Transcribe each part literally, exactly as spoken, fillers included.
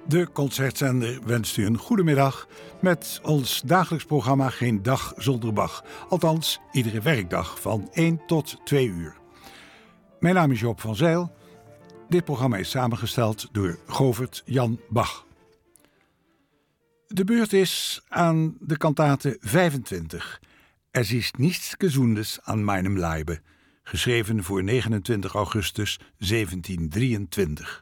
De Concertzender wenst u een goede middag met ons dagelijks programma Geen Dag Zonder Bach. Althans, iedere werkdag van één tot twee uur. Mijn naam is Joop van Zijl. Dit programma is samengesteld door Govert Jan Bach. De beurt is aan de kantate vijfentwintig. Es ist nichts Gesundes an meinem Leibe, geschreven voor negenentwintig augustus zeventiendrieëntwintig.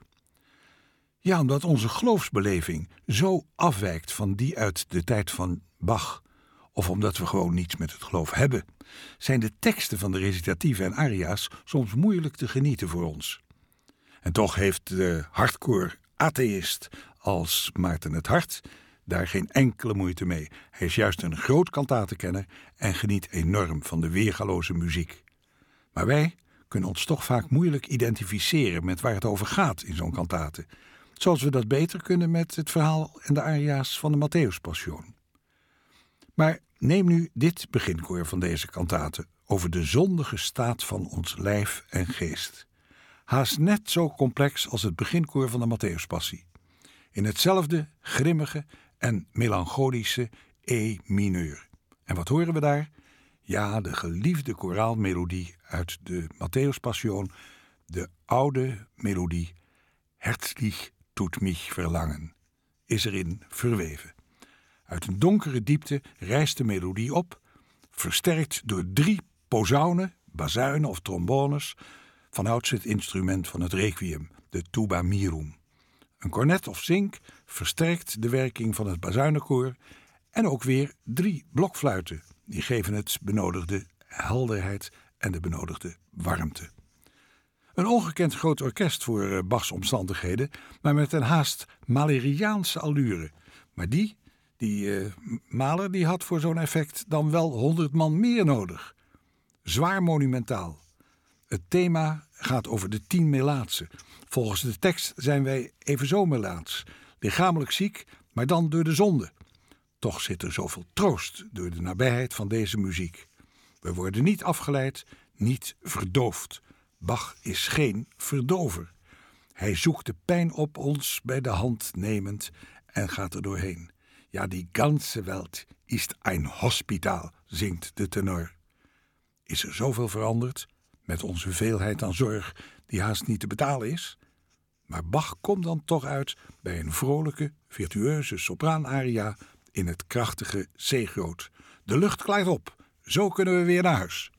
Ja, omdat onze geloofsbeleving zo afwijkt van die uit de tijd van Bach, of omdat we gewoon niets met het geloof hebben, zijn de teksten van de recitatieven en aria's soms moeilijk te genieten voor ons. En toch heeft de hardcore atheïst als Maarten het Hart daar geen enkele moeite mee. Hij is juist een groot kantatenkenner en geniet enorm van de weergaloze muziek. Maar wij kunnen ons toch vaak moeilijk identificeren met waar het over gaat in zo'n kantate, zoals we dat beter kunnen met het verhaal en de aria's van de Matthäuspassion. Maar neem nu dit beginkoor van deze kantate over de zondige staat van ons lijf en geest. Haast net zo complex als het beginkoor van de Matthäuspassie. In hetzelfde grimmige en melancholische E mineur. En wat horen we daar? Ja, de geliefde koraalmelodie uit de Matthäuspassion, de oude melodie Herzlich tut mich verlangen, is erin verweven. Uit een donkere diepte rijst de melodie op, versterkt door drie posaunen, bazuinen of trombones, vanouds het instrument van het requiem, de tuba mirum. Een cornet of zink versterkt de werking van het bazuinenkoor en ook weer drie blokfluiten, die geven het benodigde helderheid en de benodigde warmte. Een ongekend groot orkest voor Bachs omstandigheden, maar met een haast Mahleriaanse allure. Maar die, die uh, Mahler, die had voor zo'n effect dan wel honderd man meer nodig. Zwaar monumentaal. Het thema gaat over de tien melaatsen. Volgens de tekst zijn wij evenzo melaats, lichamelijk ziek, maar dan door de zonde. Toch zit er zoveel troost door de nabijheid van deze muziek. We worden niet afgeleid, niet verdoofd. Bach is geen verdover. Hij zoekt de pijn op ons bij de hand nemend en gaat er doorheen. Ja, die ganze Welt ist ein Hospital, zingt de tenor. Is er zoveel veranderd, met onze veelheid aan zorg die haast niet te betalen is? Maar Bach komt dan toch uit bij een vrolijke, virtueuze sopraanaria in het krachtige C-groot. De lucht klaart op, zo kunnen we weer naar huis.